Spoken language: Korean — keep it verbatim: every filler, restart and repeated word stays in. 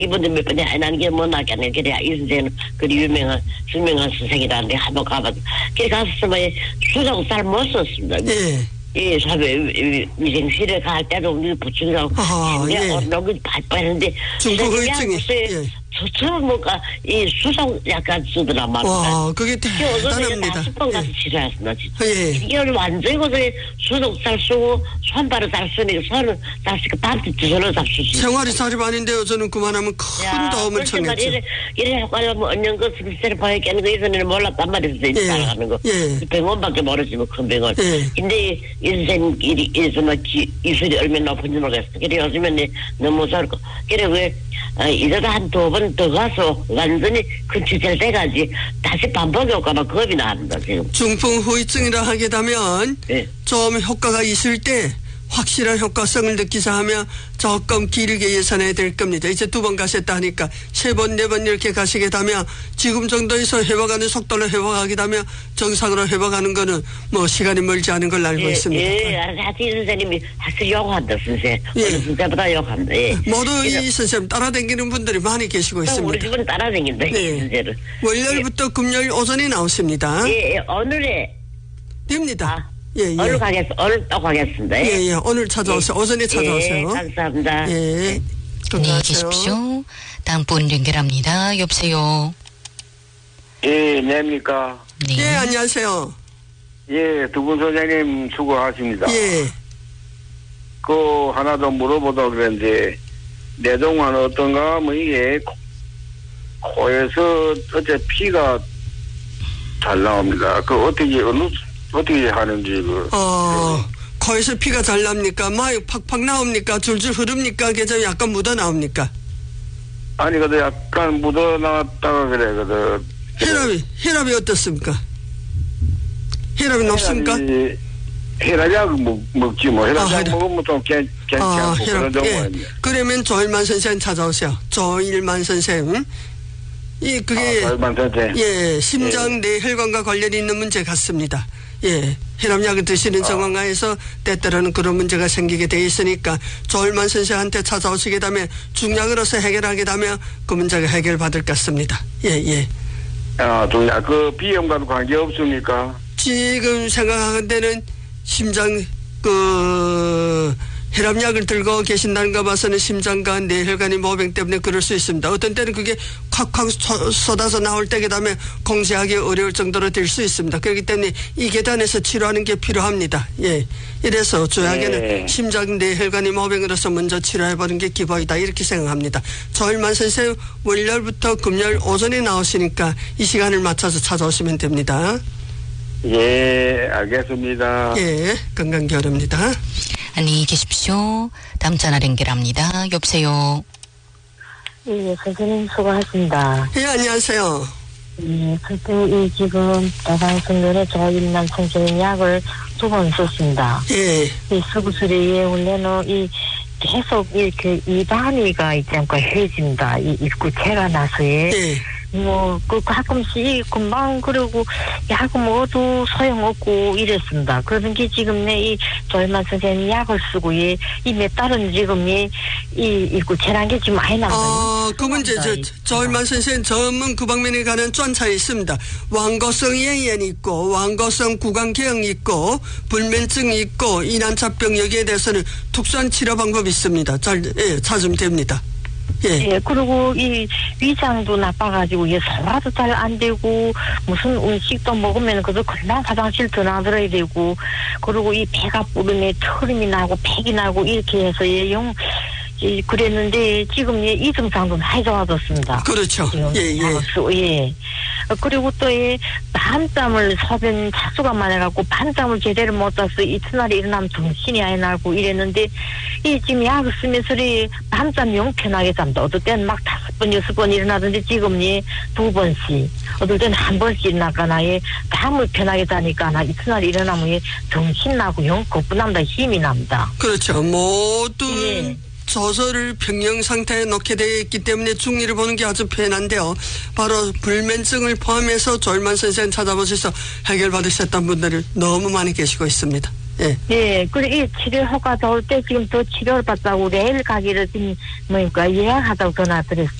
이번에 몇 번에 안 게 뭐 나겠네. 그래 이 선생은 그 유명한 유명한 선생이라는데 한번 가봐. 그래 갔으면 수정살 못 썼습니다. 예. 예, 사회 위생실에 갈 때도 우리 부추기라고 근데 얼룩이 발빠는데 중풍후유증이 처음 뭔가 이 수성 약간 쓰더란 말이야. 와, 그게 대단합니다. 다섯 번 가서 치료했습니다. 예. 이걸 완전히 그래 수동 잘 쓰고 손발을 잘 쓰니까 손을 잘 쓰고 밤새 두 손을 잘 쓰시. 생활이 자립 아닌데요. 저는 그만하면 큰 도움을 청했죠. 이래 이래 하고 뭐 언년 거 스스로 봐야겠는 거 이전에는 몰랐단 말이었어요. 예. 살아가는 거. 예. 병원밖에 모르지 뭐 큰 병원. 예. 근데 이 선생님 이래서 뭐 이술이 얼마나 높은지 모르겠어. 그래 요즘에는 너무 잘고 그래 왜 이러다 한 두 번 더 가서 완전히 근처질 돼가지 다시 반복이 올까봐 겁이 납니다 지금. 중풍 후유증이라 하게 되면 네. 좀 효과가 있을 때 확실한 효과성을 느끼자 하면 조금 길게 예산해야 될 겁니다. 이제 두 번 가셨다 하니까 세 번, 네 번 이렇게 가시게 되면 지금 정도에서 회복하는 속도로 회복하게 되면 정상으로 회복하는 거는 뭐 시간이 멀지 않은 걸로 알고 예, 있습니다. 예, 하여튼 선생님이 확실히 욕한다 선생. 예. 어느 선생보다 욕한다. 예. 모두 이 선생님 따라다니는 분들이 많이 계시고 있습니다. 우리 집은 따라다닌다. 네. 이 선생을. 월요일부터 예. 금요일 오전에 나오십니다. 예, 예. 오늘에 됩니다. 아. 예, 예. 오늘 가겠, 오늘 또 가겠습니다. 예, 예, 예. 오늘 찾아오세요. 예. 오전에 찾아오세요. 예, 감사합니다. 예. 안녕히 계십시오. 다음 분 연결합니다. 여보세요. 예, 냅니까? 네. 예, 안녕하세요. 예, 두 분 선생님 수고하십니다. 예. 그, 하나 더 물어보다 그랬는데, 내 동안 어떤가, 뭐, 이게, 코, 코에서 어째 피가 잘 나옵니다. 그, 어떻게, 어느, 어떻게 하는지, 그. 어, 코에서 피가 잘 납니까? 막 팍팍 나옵니까? 줄줄 흐릅니까? 계절 약간 묻어 나옵니까? 아니, 그래도 약간 묻어나왔다가 그래, 그래도. 혈압이, 혈압이 어떻습니까? 혈압이 높습니까? 혈압약 먹, 먹지 뭐. 혈압약 아, 혈압. 먹으면 좀 괜, 괜찮고 아, 그런 혈압. 예. 정도는. 그러면 조일만 선생 찾아오세요. 조일만 선생. 이, 그게. 아, 조일만 선생. 예, 심장 예. 내혈관과 관련이 있는 문제 같습니다. 예, 혈압약을 드시는 아. 정황하에서 때때로는 그런 문제가 생기게 돼 있으니까 조일만 선생한테 찾아오시게 되면 중약으로서 해결하게 되면 그 문제가 해결받을 것 같습니다. 예, 예. 아, 중약, 그 비염과도 관계 없습니까? 지금 생각하는 데는 심장, 그, 혈압약을 들고 계신다는 거 봐서는 심장과 뇌혈관이 모병 때문에 그럴 수 있습니다. 어떤 때는 그게 콱콱 쏟아서 나올 때 그다음에 공세하기 어려울 정도로 될 수 있습니다. 그렇기 때문에 이 계단에서 치료하는 게 필요합니다. 예. 이래서 조약에는 네. 심장 뇌혈관이 모병으로서 먼저 치료해보는 게 기본이다. 이렇게 생각합니다. 조일만 선생 월요일부터 금요일 오전에 나오시니까 이 시간을 맞춰서 찾아오시면 됩니다. 예, 알겠습니다. 예, 건강 기원합니다. 안녕히 계십시오. 다음 전화 연결합니다. 여보세요. 예, 선생님 수고하십니다. 예, 안녕하세요. 예, 선생님 이 지금 대상승면에 조일만 선생님 약을 두 번 썼습니다. 예. 이 수구술이 원래는 이 계속 이렇게 이 다리가 있지 않고 해집니다. 이 입구체가 나서 예. 예. 뭐, 그, 가끔씩 금방, 그러고, 약 먹어도 소용없고 이랬습니다. 그러던 게 지금 내 이 조일만 선생님 약을 쓰고, 예, 이 몇 달은 지금, 예, 이, 있고, 재난 게 지금 많이 남아요. 어, 그 문제, 저, 조일만 선생님 전문 그 방면에 가는 쫀차에 있습니다. 완고성 예연이 있고, 완고성 구강경이 있고, 불면증이 있고, 이난차병 여기에 대해서는 특수한 치료 방법이 있습니다. 잘, 예, 찾으면 됩니다. 예. 예, 그리고 이 위장도 나빠가지고, 예, 소화도 잘 안 되고, 무슨 음식도 먹으면 그래도 금방 화장실 드나들어야 되고, 그리고 이 배가 부르면 털음이 나고, 팩이 나고, 이렇게 해서, 예, 영, 예, 그랬는데, 지금, 예, 이 증상도 많이 좋아졌습니다. 그렇죠. 예, 예. 예. 그리고 또, 예, 밤잠을 소변 차수가 많아갖고, 밤잠을 제대로 못 자서 이튿날에 일어나면 정신이 안 나고 이랬는데, 이 지금 약을 쓰면서 밤잠 영 편하게 잡니다. 어떨 때는 막 다섯 번, 여섯 번 일어나던데, 지금, 예, 두 번씩. 어떨 때는 한 번씩 일어나거나, 예, 잠을 편하게 자니까, 나 이튿날에 일어나면, 예, 정신 나고 영 거뿐합니다. 힘이 납니다. 그렇죠. 모두. 예. 저소를 병영 상태에 놓게 되어 있기 때문에 중리를 보는 게 아주 편한데요. 바로 불면증을 포함해서 조일만 선생 찾아보셔서 해결받으셨던 분들이 너무 많이 계시고 있습니다. 예. 예, 그래, 이 치료 효과 좋을 때 지금 더 치료를 받자고 내일 가기를 지금, 뭐니까 예약하다고 전화 드렸습니다.